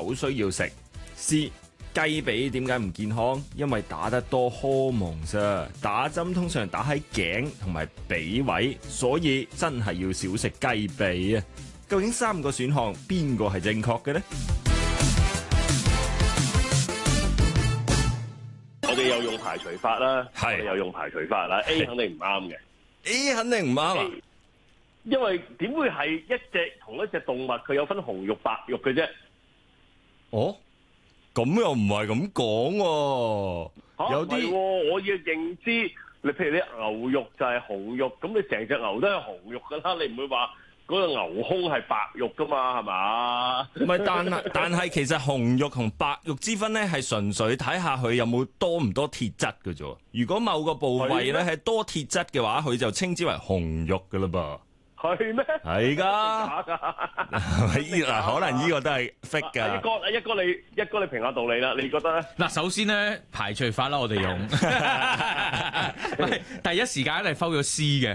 冇需要食。C 雞髀點解唔健康？因為打得多荷蒙啫，打針通常打喺頸同埋髀位，所以真係要少食雞髀啊！究竟3個選項邊個係正確嘅呢？ 我哋又用排除法啦， 係我哋又用排除法啦。A 肯定唔啱嘅 A 肯定唔啱啊！ 因為點會係同一隻動物佢有分紅肉白肉嘅啫？ 哦，咁又唔係咁講喎，有啲我要認知，你譬如你牛肉就係紅肉，咁你成隻牛都係紅肉噶啦，你唔會話嗰個牛胸係白肉噶嘛，係嘛？ 唔係，但係其實紅肉同白肉之分咧，係純粹睇下佢有冇多唔多鐵質嘅啫。如果某個部位咧係多鐵質嘅話，佢就稱之為紅肉噶啦噃。 係咩？ 係㗎，嗱，可能呢個都係 fake 㗎。 一哥你評下道理啦，你覺得咧？ 嗱，首先咧排除法啦，我哋用第一時間係 foul 咗 C 嘅。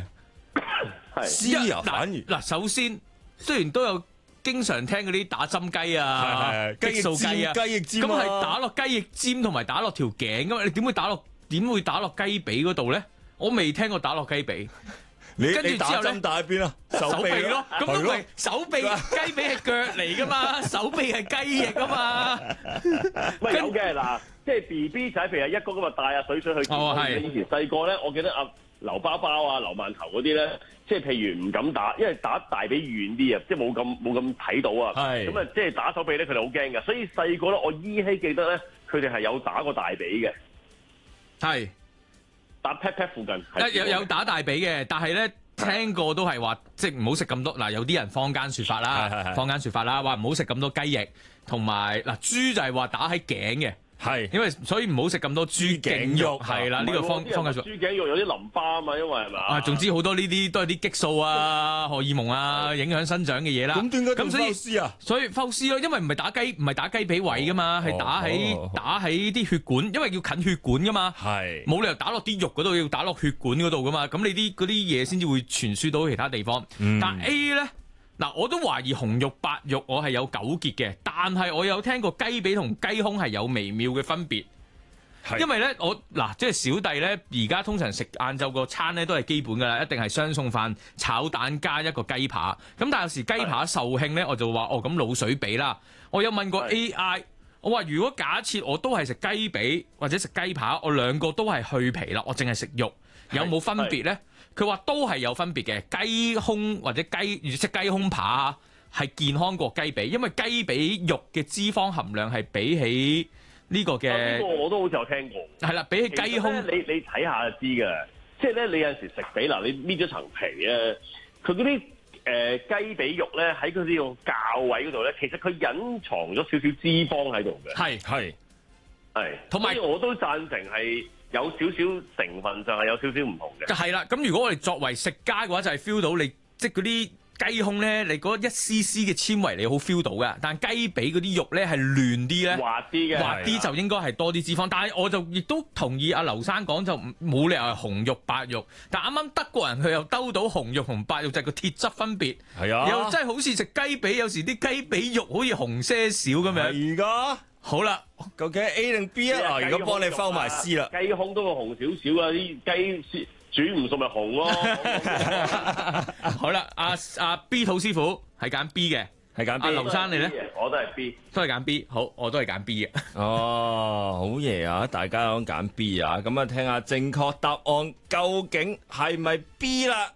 C 啊，反而嗱，首先雖然都有經常聽嗰啲打針雞啊、激素雞啊， 雞翼尖咁係打落雞翼尖同埋打落條頸㗎嘛？你點會打落雞髀嗰度咧？我未聽過打落雞髀。 你跟住之後咧， 打針打喺邊啊？手臂咯，咁都係手臂，雞髀係腳嚟噶嘛，手臂係雞翼啊嘛。 喂，有嘅嗱，即係 BB 仔，譬如一哥咁啊，帶下水去健康。以前細個咧，我記得阿劉包包啊、劉饅頭嗰啲咧，即係譬如唔敢打，因為打大髀遠啲啊，即係冇咁睇到啊。係咁啊，即係打手臂咧，佢哋好驚嘅。所以細個咧，我依稀記得咧，佢哋係有打過大髀嘅。 係。 打 pat pat 附近有打大髀嘅，但係咧聽過都係話，即係唔好食咁多。嗱，有啲人坊間説法啦，話唔好食咁多雞翼，同埋嗱豬就係話打喺頸嘅。係，因為所以唔好食咁多豬頸肉，係啦，呢個方間說。 豬頸肉有啲淋巴啊嘛，因為係嘛。 啊，總之好多呢啲都係啲激素啊、荷爾蒙啊影響生長嘅嘢啦。 咁點解咁剖屍啊？ 所以剖屍咯，因為唔係打雞髀位噶嘛，係打喺啲血管，因為要近血管噶嘛。係。冇理由打落啲肉嗰度，要打落血管嗰度噶嘛。咁你嗰啲嘢先至會傳輸到其他地方。但 A 咧。嗱，我都懷疑紅肉白肉我係有糾結嘅，但係我有聽過雞髀同雞胸係有微妙嘅分別，因為咧即係小弟咧而家通常食晏晝個餐咧都係基本噶啦，一定係雙餸飯、炒蛋加一個雞扒。咁但係有時雞扒售罄咧，我就話咁滷水髀啦。我有問過 AI，我話如果假設我都係食雞髀或者食雞扒，我兩個都係去皮啦，我淨係食肉，有冇分別咧？佢話都係有分別嘅，雞胸或者即雞胸扒係健康過雞髀，因為雞髀肉嘅脂肪含量係比起呢個嘅。呢個我都好似有聽過。 係啦，比起雞胸， 你睇下就知㗎。即係咧，你有陣時食髀嗱，你搣咗層皮啊，佢嗰啲雞髀肉咧喺佢呢個較位嗰度咧，其實佢隱藏咗少少脂肪喺度嘅。係，同埋我都贊成係。有少少成分上係有少少唔同嘅， 係啦。咁如果我哋作為食家嘅話，就係 feel 到你即係嗰啲雞胸咧，你嗰一絲絲嘅纖維你好 feel 到㗎。但係雞髀嗰啲肉咧係嫩啲咧，滑啲就應該係多啲脂肪。但係我就亦都同意阿劉生講，就冇理由係紅肉白肉。但啱啱德國人佢又兜到紅肉同白肉就係個鐵質分別，係啊，又真係好似食雞髀，有時啲雞髀肉好似紅些少咁樣。係㗎。好啦， 究竟 A 定 B 啊？如果幫你收埋 C 啦， 雞胸都會紅少少啊！啲雞煮唔熟咪紅咯。 好啦，阿 B 土師傅係揀 B 嘅，係揀 B。阿劉生你咧？ 我都係 B， 都係揀 B。好，我都係揀 B 嘅。 哦，好嘢啊！大家都揀 B 啊！咁啊，聽下正確答案究竟係咪 B 啦？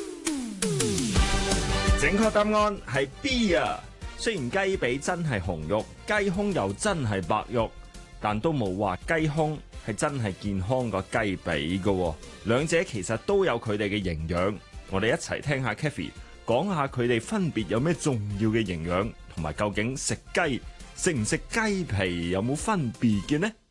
正確答案係 B 啊！雖然雞髀真係紅肉，雞胸又真係白肉，但都冇話雞胸係真係健康過雞髀㗎。兩者其實都有佢哋嘅營養。我哋一齊聽下 Kathy 講下佢哋分別有咩重要嘅營養，同埋究竟食雞食唔食雞皮有冇分別嘅呢？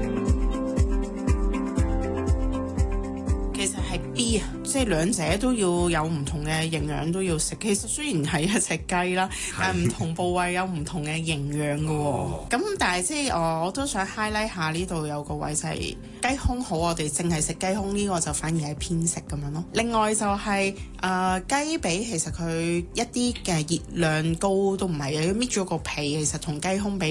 其實係 B 啊，即係兩者都要有唔同嘅營養都要食。其實雖然係一隻雞啦，但係唔同部位有唔同嘅營養㗎喎。咁但係即係我都想 highlight 下呢度有個位就係雞胸好，我哋淨係食雞胸呢個就反而係偏食咁樣咯。另外就係雞髀其實佢一啲嘅熱量高都唔係嘅，搣咗個皮其實同雞胸比